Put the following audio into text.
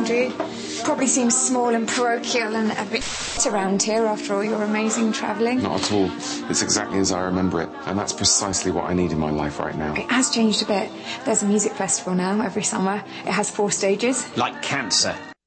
do you? Probably seems small and parochial and a bit around here after all your amazing travelling. Not at all. It's exactly as I remember it, and that's precisely what I need in my life right now. It has changed a bit. There's a music festival now every summer. It has 4 stages. Like cancer.